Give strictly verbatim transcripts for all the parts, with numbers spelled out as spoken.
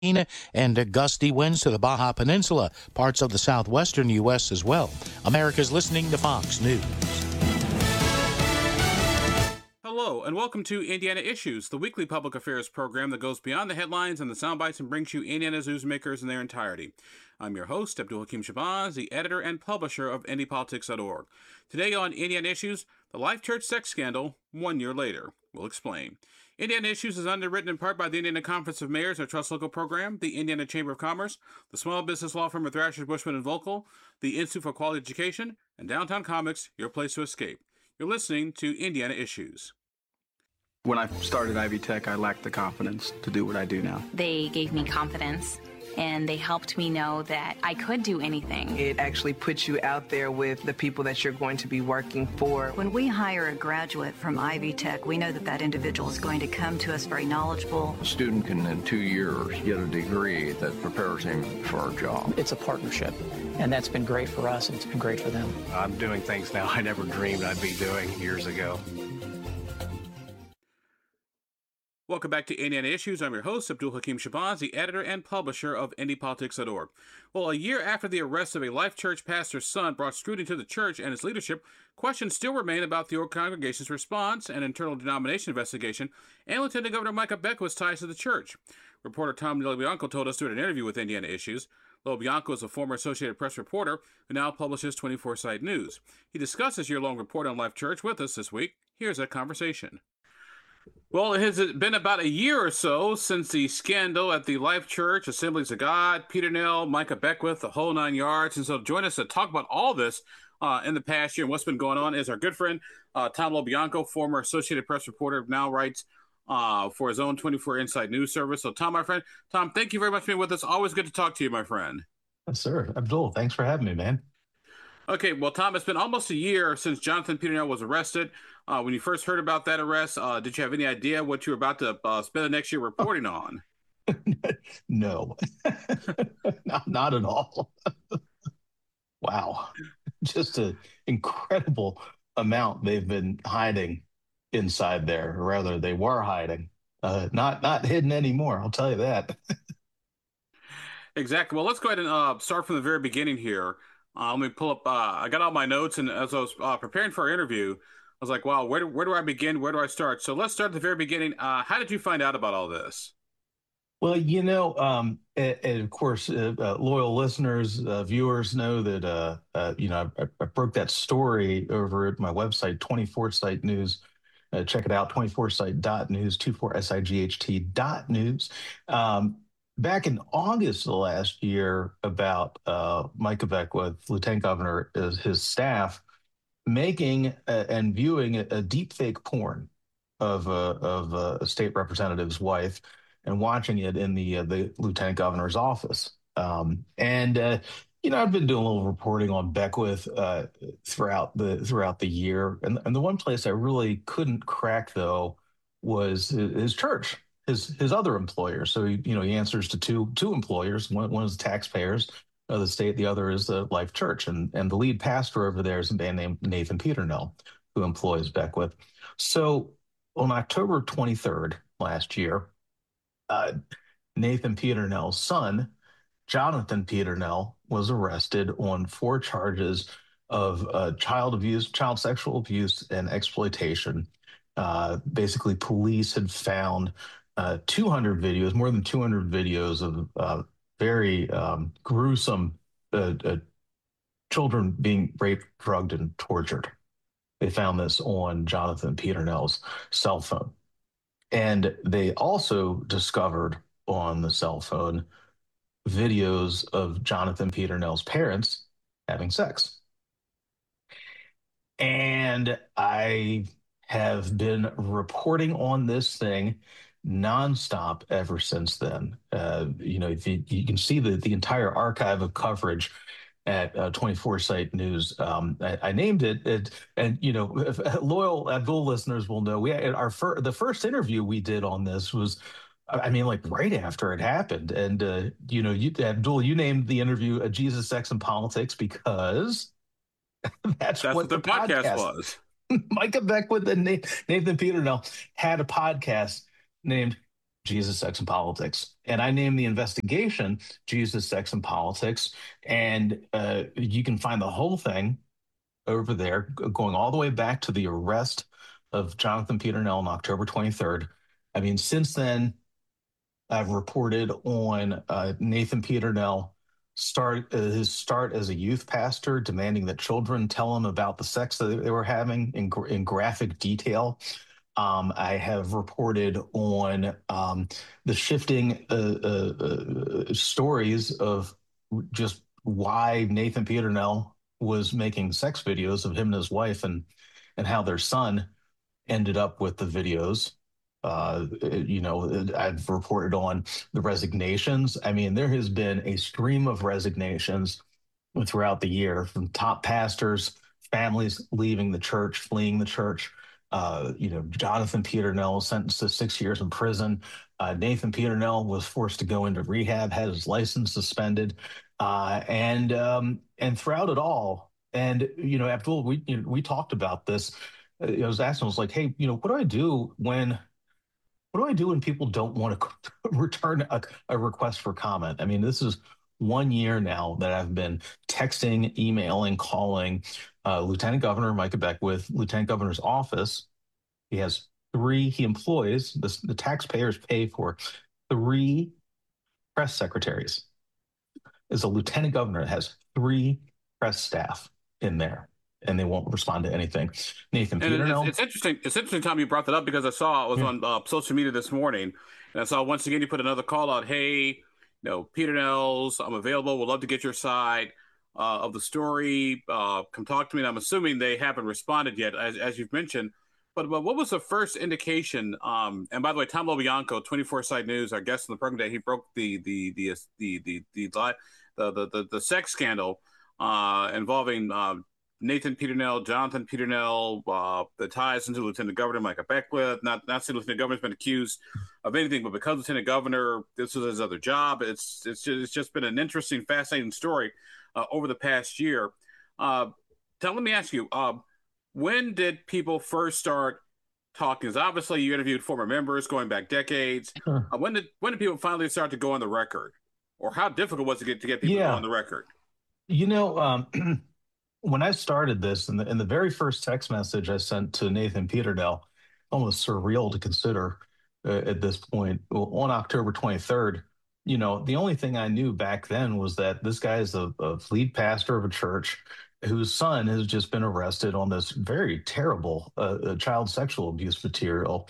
and gusty winds to the Baja Peninsula, parts of the southwestern U S as well. America's listening to Fox News. Hello, and welcome to Indiana Issues, the weekly public affairs program that goes beyond the headlines and the sound bites and brings you Indiana's newsmakers in their entirety. I'm your host, Abdul Hakim Shabazz, the editor and publisher of Indy Politics dot org. Today on Indiana Issues, the Life Church sex scandal, one year later. We'll explain. Indiana Issues is underwritten in part by the Indiana Conference of Mayors, our Trust Local program, the Indiana Chamber of Commerce, the small business law firm of Thrasher, Bushman and Volkel, the Institute for Quality Education, and Downtown Comics, your place to escape. You're listening to Indiana Issues. When I started Ivy Tech, I lacked the confidence to do what I do now. They gave me confidence, and they helped me know that I could do anything. It actually puts you out there with the people that you're going to be working for. When we hire a graduate from Ivy Tech, we know that that individual is going to come to us very knowledgeable. A student can, in two years, get a degree that prepares him for a job. It's a partnership, and that's been great for us, and it's been great for them. I'm doing things now I never dreamed I'd be doing years ago. Welcome back to Indiana Issues. I'm your host, Abdul Hakim Shabazz, the editor and publisher of Indy Politics dot org. Well, a year after the arrest of a Life Church pastor's son brought scrutiny to the church and its leadership, questions still remain about the old congregation's response and internal denomination investigation and Lieutenant Governor Micah Beckwith's ties to the church. Reporter Tom LoBianco told us during an interview with Indiana Issues. LoBianco is a former Associated Press reporter who now publishes twenty-four site News. He discussed his year-long report on Life Church with us this week. Here's that conversation. Well, it has been about a year or so since the scandal at the Life Church, Assemblies of God, Peter Nell, Micah Beckwith, the whole nine yards. And so join us to talk about all this uh, in the past year and what's been going on is our good friend, uh, Tom LoBianco, former Associated Press reporter, now writes uh, for his own twenty-four Inside News service. So Tom, my friend, Tom, thank you very much for being with us. Always good to talk to you, my friend. Yes, sir. Abdul, thanks for having me, man. Okay, well, Tom, it's been almost a year since Jonathan Peter Nell was arrested. Uh, when you first heard about that arrest, uh, did you have any idea what you were about to uh, spend the next year reporting on? No, not, not at all. Wow. Just an incredible amount they've been hiding inside there. Or rather, they were hiding. Uh, not, not hidden anymore, I'll tell you that. Exactly. Well, let's go ahead and uh, start from the very beginning here. Uh, let me pull up. Uh, I got all my notes, and as I was uh, preparing for our interview, I was like, wow, where do, where do I begin? Where do I start? So let's start at the very beginning. Uh, how did you find out about all this? Well, you know, um, and, and of course, uh, uh, loyal listeners, uh, viewers know that, uh, uh, you know, I, I broke that story over at my website, twenty-four site News. Uh, check it out, twenty-four site dot news, twenty-four S I G H T dot news. Um, back in August of last year, about uh, Micah Beckwith, Lieutenant Governor, is his staff, making uh, and viewing a, a deep fake porn of uh, of uh, a state representative's wife and watching it in the uh, the lieutenant governor's office. Um, and uh, you know, I've been doing a little reporting on Beckwith uh, throughout the throughout the year, and and the one place I really couldn't crack though was his, his church, his his other employer. So he, you know, he answers to two two employers. One one is the taxpayers of the state, the other is the Life Church, and and the lead pastor over there is a man named Nathan Peter Nell, who employs Beckwith. So on October twenty-third last year, uh, Nathan Peter Nell's son, Jonathan Peter Nell, was arrested on four charges of uh, child abuse, child sexual abuse, and exploitation. Uh, basically, police had found uh, two hundred videos, more than two hundred videos of uh, very um, gruesome uh, uh, children being raped, drugged, and tortured. They found this on Jonathan Peter Nell's cell phone. And they also discovered on the cell phone videos of Jonathan Peter Nell's parents having sex. And I have been reporting on this thing nonstop ever since then. Uh, you know, if you, you can see the, the entire archive of coverage at uh, twenty-four site News. Um, I, I named it, it, and you know, if, loyal Abdul listeners will know we our fir- the first interview we did on this was, I mean, like right after it happened, and uh, you know, you Abdul, you named the interview "A Jesus, Sex, and Politics" because that's, that's what, what the, the podcast, podcast was. Micah Beckwith and Nathan Peter Nell had a podcast named Jesus, Sex, and Politics. And I named the investigation Jesus, Sex, and Politics. And uh, you can find the whole thing over there, going all the way back to the arrest of Jonathan Peternell on October twenty-third. I mean, since then, I've reported on uh, Nathan Peternell start uh, his start as a youth pastor, demanding that children tell him about the sex that they were having in, in graphic detail. Um, I have reported on um, the shifting uh, uh, uh, stories of just why Nathan Peternell was making sex videos of him and his wife, and and how their son ended up with the videos. Uh, you know, I've reported on the resignations. I mean, there has been a stream of resignations throughout the year from top pastors, families leaving the church, fleeing the church. Uh, you know, Jonathan Peternell sentenced to six years in prison. Uh, Nathan Peternell was forced to go into rehab, had his license suspended, uh, and um, and throughout it all, and you know, Abdul, we you know, we talked about this. I was asking, I was like, hey, you know, what do I do when what do I do when people don't want to return a, a request for comment? I mean, this is one year now that I've been texting, emailing, calling uh, Lieutenant Governor Micah Beckwith, Lieutenant Governor's office. He has three, he employs, the, the taxpayers pay for three press secretaries. As a lieutenant governor that has three press staff in there, and they won't respond to anything. Nathan and Peternell. It's, it's interesting. It's interesting, Tom, you brought that up, because I saw I was yeah. on uh, social media this morning, and I saw once again you put another call out. Hey, you know, Peternell's, I'm available. Would love to get your side uh, of the story. Uh, come talk to me. And I'm assuming they haven't responded yet, as, as you've mentioned. But, but what was the first indication? Um, and by the way, Tom Lobianco, twenty-four Site News, our guest on the program today, he broke the the the the the the the the, the, the, the sex scandal uh, involving uh, Nathan Peternell, Jonathan Peternell, uh, the ties into Lieutenant Governor Micah Beckwith. Not not saying Lieutenant Governor's been accused of anything, but because Lieutenant Governor, this was his other job. It's it's just, it's just been an interesting, fascinating story uh, over the past year. Uh, Tom, let me ask you. Uh, When did people first start talking? Because obviously you interviewed former members going back decades. Sure. Uh, when did when did people finally start to go on the record, or how difficult was it to get, to get people yeah. to go on the record? You know, um, when I started this, in the in the very first text message I sent to Nathan Peternell, almost surreal to consider uh, at this point, on October twenty-third. You know, the only thing I knew back then was that this guy is a, a lead pastor of a church whose son has just been arrested on this very terrible uh, child sexual abuse material.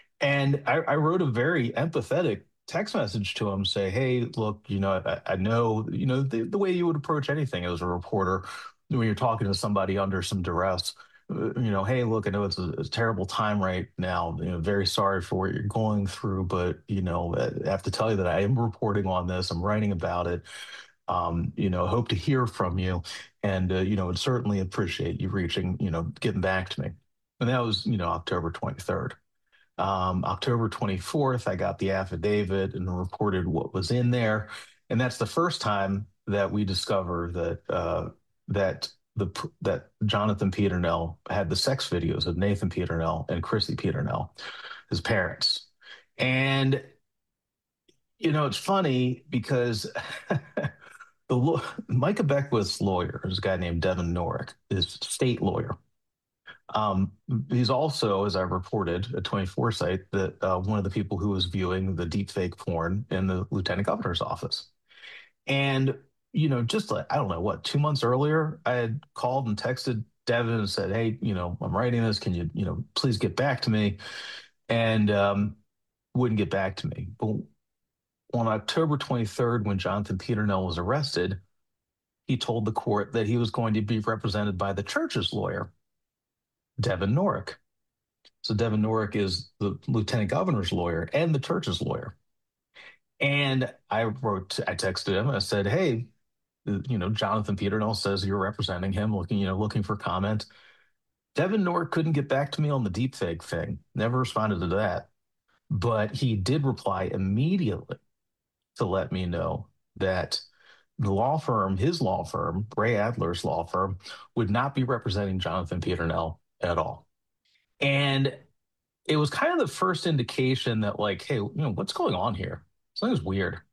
And I, I wrote a very empathetic text message to him, say, hey, look, you know, I, I know, you know, the, the way you would approach anything as a reporter when you're talking to somebody under some duress, uh, you know, hey, look, I know it's a, a terrible time right now, you know, very sorry for what you're going through, but, you know, I have to tell you that I am reporting on this, I'm writing about it. Um, you know, hope to hear from you, and, uh, you know, would certainly appreciate you reaching, you know, getting back to me. And that was, you know, October twenty-third. Um, October twenty-fourth, I got the affidavit and reported what was in there. And that's the first time that we discover that, uh, that the, that Jonathan Peternell had the sex videos of Nathan Peternell and Chrissy Peternell, his parents. And, you know, it's funny because The Micah Beckwith's lawyer is a guy named Devin Norick, his state lawyer. Um, he's also, as I reported at twenty-four Site, that uh, one of the people who was viewing the deepfake porn in the lieutenant governor's office. And, you know, just like, I don't know what, two months earlier, I had called and texted Devin and said, hey, you know, I'm writing this. Can you, you know, please get back to me? And um, wouldn't get back to me. But on October twenty-third, when Jonathan Peternell was arrested, he told the court that he was going to be represented by the church's lawyer, Devin Norick. So Devin Norick is the lieutenant governor's lawyer and the church's lawyer. And I wrote, I texted him, I said, hey, you know, Jonathan Peternell says you're representing him, looking, you know, looking for comment. Devin Norick couldn't get back to me on the deepfake thing, never responded to that. But he did reply immediately to let me know that the law firm, his law firm, Ray Adler's law firm, would not be representing Jonathan Peternell at all. And it was kind of the first indication that like, hey, you know, what's going on here? Something's weird.